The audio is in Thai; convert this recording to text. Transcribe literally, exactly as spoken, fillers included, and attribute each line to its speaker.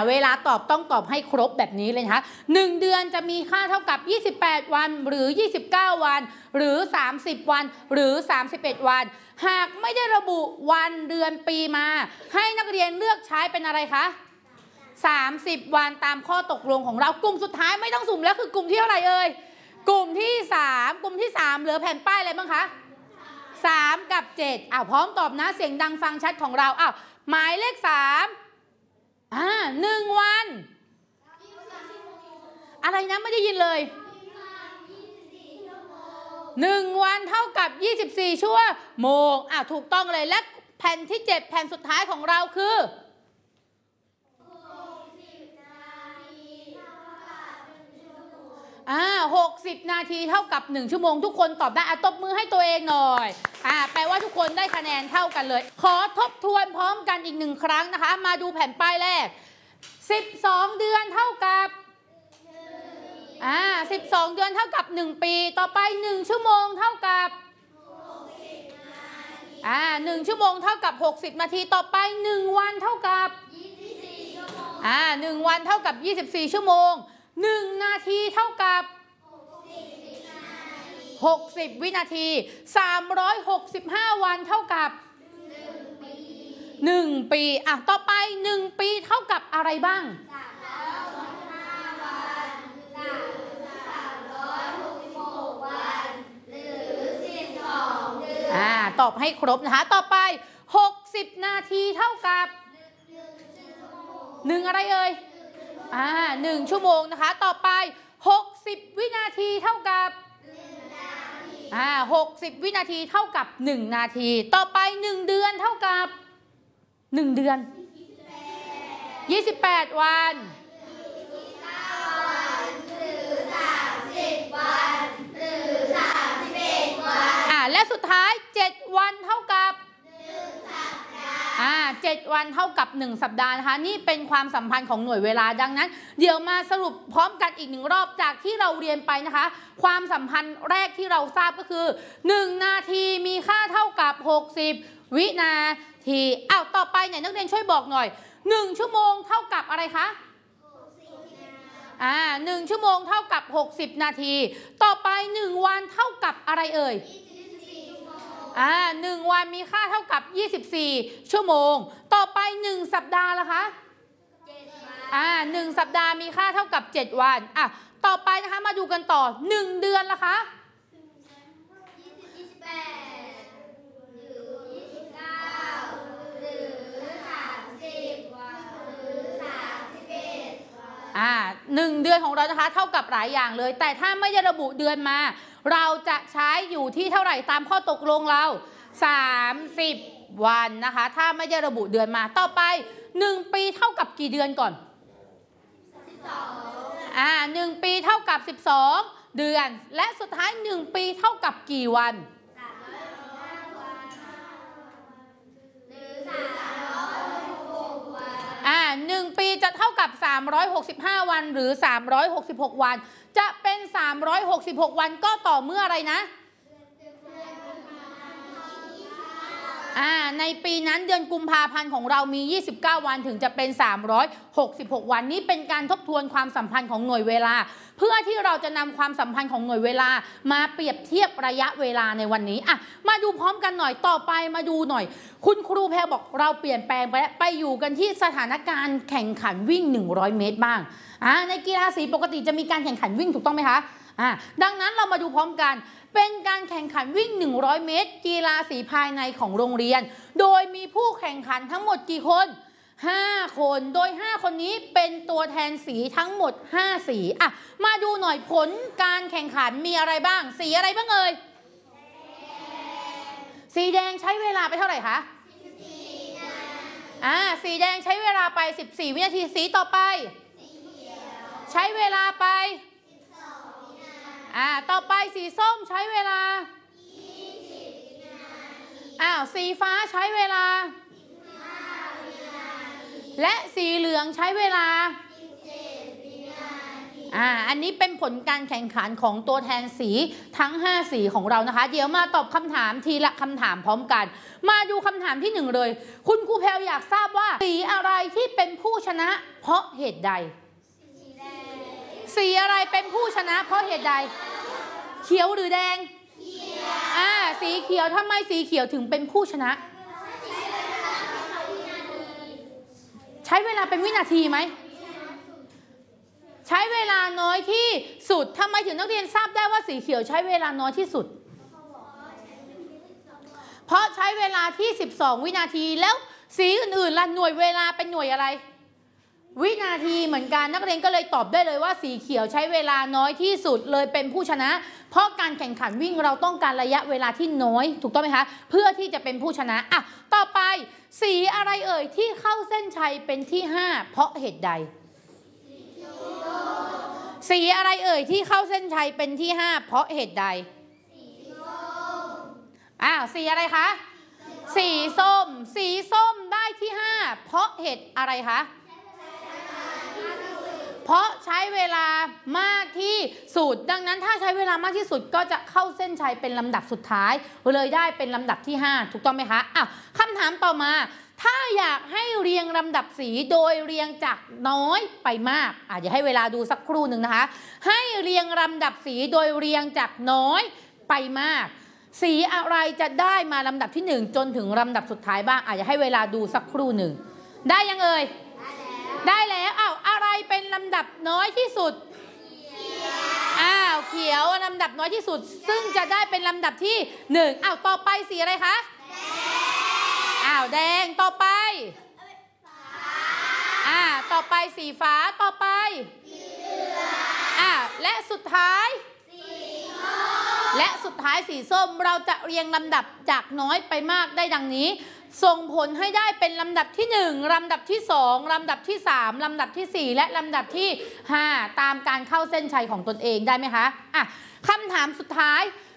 Speaker 1: เวลาตอบต้องตอบให้ครบแบบนี้เลยนะคะหนึ่งเดือนจะมีค่าเท่ากับยี่สิบแปดวันหรือยี่สิบเก้าวันหรือสามสิบวันหรือสามสิบเอ็ดวันหากไม่ได้ระบุวันเดือนปีมาให้นักเรียนเลือกใช้เป็นอะไรคะสามสิบวันตามข้อตกลงของเรากลุ่มสุดท้ายไม่ต้องสุ่มแล้วคือกลุ่มที่เท่าไหร่เอ่ยกลุ่มที่สามกลุ่มที่สามเหลือแผ่นป้ายอะไรบ้างคะสามกับเจ็ดอ้าวพร้อมตอบนะเสียงดังฟังชัดของเราอ้าวหมายเลขสามอ่าหนึ่งวันอะไรนะไม่ได้ยินเลยหนึ่งวันเท่ากับยี่สิบสี่ชั่วโมงอ่ะถูกต้องเลยและแผ่นที่เจ็ดแผ่นสุดท้ายของเราคืออ่าหกสิบนาทีเท่ากับหนึ่งชั่วโมงทุกคนตอบได้อ่ะตบมือให้ตัวเองหน่อยอ่าแปลว่าทุกคนได้คะแนนเท่ากันเลยขอทบทวนพร้อมกันอีกหนึ่งครั้งนะคะมาดูแผ่นป้ายแรกสิบสองเดือนเท่ากับอ่าสิบสองเดือนเท่ากับหนึ่งปีต่อไปหนึ่งชั่วโมงเท่ากับอ่าหนึ่งชั่วโมงเท่ากับหกสิบนาทีต่อไปหนึ่งวันเท่ากับอ่าหนึ่งวันเท่ากับยี่สิบสี่ชั่วโมงหนึ่งนาทีเท่ากับหกสิบวินาทีสามร้อยหกสิบห้าวันเท่ากับหนึ่งปีอ่ะต่อไปหนึ่งปีเท่ากับอะไรบ้างอ่าตอบให้ครบนะคะต่อไปหกสิบนาทีเท่ากับหนึ่งอะไรเอ่ยอ่าหนึ่งชั่วโมงนะคะต่อไปหกสิบวินาทีเท่ากับอ่าหกสิบวินาทีเท่ากับหนึ่งนาทีต่อไปหนึ่งเดือนเท่ากับหนึ่งเดือนยี่สิบแปดวันอ่าและสุดท้ายเจ็ดวันเท่ากับอ่าเจ็ดวันเท่ากับหนึ่งสัปดาห์นะคะนี่เป็นความสัมพันธ์ของหน่วยเวลาดังนั้นเดี๋ยวมาสรุปพร้อมกันอีกหนึ่งรอบจากที่เราเรียนไปนะคะความสัมพันธ์แรกที่เราทราบก็คือหนึ่งนาทีมีค่าเท่ากับหกสิบวินาทีอ้าวต่อไปไหนนักเรียนช่วยบอกหน่อยหนึ่งชั่วโมงเท่ากับอะไรคะอ่าหนึ่งชั่วโมงเท่ากับหกสิบนาทีต่อไปหนึ่งวันเท่ากับอะไรเอ่ยอ่าหนึ่งวันมีค่าเท่ากับยี่สิบสี่ชั่วโมงต่อไปหนึ่งสัปดาห์ล่ะคะอ่าหนึ่งสัปดาห์มีค่าเท่ากับเจ็ดวันอ่ะต่อไปนะคะมาดูกันต่อหนึ่งเดือนล่ะคะอ่าหนึ่งเดือนของเรานะคะเท่ากับหลายอย่างเลยแต่ถ้าไม่ได้ระบุเดือนมาเราจะใช้อยู่ที่เท่าไหร่ตามข้อตกลงเราสามสิบวันนะคะถ้าไม่ได้ระบุเดือนมาต่อไปหนึ่งปีเท่ากับกี่เดือนก่อนอ่าหนึ่งปีเท่ากับสิบสองเดือนและสุดท้ายหนึ่งปีเท่ากับกี่วันอ่าหนึ่งปีจะเท่ากับสามร้อยหกสิบห้าวันหรือสามร้อยหกสิบหกวันจะเป็นสามร้อยหกสิบหกวันก็ต่อเมื่ออะไรนะอ่าในปีนั้นเดือนกุมภาพันธ์ของเรามียี่สิบเก้าวันถึงจะเป็นสามร้อยหกสิบหกวันนี้เป็นการทบทวนความสัมพันธ์ของหน่วยเวลาเพื่อที่เราจะนำความสัมพันธ์ของหน่วยเวลามาเปรียบเทียบระยะเวลาในวันนี้อ่ะมาดูพร้อมกันหน่อยต่อไปมาดูหน่อยคุณครูแพรบอกเราเปลี่ยนแปลงไปแล้วไปอยู่กันที่สถานการณ์แข่งขันวิ่งหนึ่งร้อยเมตรบ้างอ่าในกีฬาสีปกติจะมีการแข่งขันวิ่งถูกต้องไหมคะอ่าดังนั้นเรามาดูพร้อมกันเป็นการแข่งขันวิ่งหนึ่งร้อยเมตรกีฬาสีภายในของโรงเรียนโดยมีผู้แข่งขันทั้งหมดกี่คนห้าคนโดยห้าคนนี้เป็นตัวแทนสีทั้งหมดห้าสีอ่ะมาดูหน่อยผลการแข่งขันมีอะไรบ้างสีอะไรบ้างเอ่ยสีแดงใช้เวลาไปเท่าไหร่คะอ่าสีแดงใช้เวลาไปสิบสี่วินาทีสีต่อไปใช้เวลาไปอ่าต่อไปสีส้มใช้เวลาอ้าวสีฟ้าใช้เวลาและสีเหลืองใช้เวลาอ่าอันนี้เป็นผลการแข่งขันของตัวแทนสีทั้งห้าสีของเรานะคะเดี๋ยวมาตอบคำถามทีละคำถามพร้อมกันมาดูคำถามที่หนึ่งเลยคุณครูแพรวอยากทราบว่าสีอะไรที่เป็นผู้ชนะเพราะเหตุใดสีอะไรเป็นผู้ชนะเพราะเหตุใดเขียวหรือแดงอ่าสีเขียวทำไมสีเขียวถึงเป็นผู้ชนะใช้เวลาเป็นวินาทีไหมใช้เวลาน้อยที่สุดทำไมถึงนักเรียนทราบได้ว่าสีเขียวใช้เวลาน้อยที่สุดเพราะใช้เวลาที่สิบสองวินาทีแล้วสีอื่นๆล่ะหน่วยเวลาเป็นหน่วยอะไรวินาทีเหมือนกันนักเรียนก็เลยตอบได้เลยว่าสีเขียวใช้เวลาน้อยที่สุดเลยเป็นผู้ชนะเพราะการแข่งขันวิ่งเราต้องการระยะเวลาที่น้อยถูกต้องไหมคะเพื่อที่จะเป็นผู้ชนะอ่ะต่อไปสีอะไรเอ่ยที่เข้าเส้นชัยเป็นที่ห้าเพราะเหตุใดสีอะไรเอ่ยที่เข้าเส้นชัยเป็นที่ห้าเพราะเหตุใดอ้าวสีอะไรคะสีส้มสีส้มได้ที่ห้าเพราะเหตุอะไรคะเพราะใช้เวลามากที่สุดดังนั้นถ้าใช้เวลามากที่สุดก็จะเข้าเส้นชัยเป็นลำดับสุดท้ายเลยได้เป็นลำดับที่ห้าถูกต้องไหมคะอ้าวคำถามต่อมาถ้าอยากให้เรียงลำดับสีโดยเรียงจากน้อยไปมากอาจจะให้เวลาดูสักครู่หนึ่งนะคะให้เรียงลำดับสีโดยเรียงจากน้อยไปมากสีอะไรจะได้มาลำดับที่หนึ่งจนถึงลำดับสุดท้ายบ้างอาจจะให้เวลาดูสักครู่หนึ่งได้ยังเอ่ยได้แล้วอ้าวอะไรเป็นลำดับน้อยที่สุดอ้าวเขียวลำดับน้อยที่สุดซึ่งจะได้เป็นลำดับที่หนึ่งอ้าวต่อไปสีอะไรคะอ้าวแดงต่อไปอ่าต่อไปสีฟ้าต่อไปอ่าและสุดท้ายและสุดท้ายสีส้มเราจะเรียงลำดับจากน้อยไปมากได้ดังนี้ส่งผลให้ได้เป็นลำดับที่หนึ่งลำดับที่สองลำดับที่สามลำดับที่สี่และลำดับที่ห้าตามการเข้าเส้นชัยของตนเองได้ไหมคะอ่ะคำถามสุดท้าย